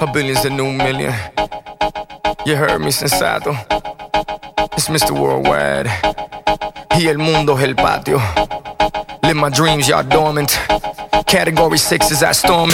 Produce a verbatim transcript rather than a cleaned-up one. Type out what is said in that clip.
A billion's the new million. You heard me, sensato. It's mister Worldwide. Y el mundo es el patio. Live my dreams, y'all dormant. Category six is at storming.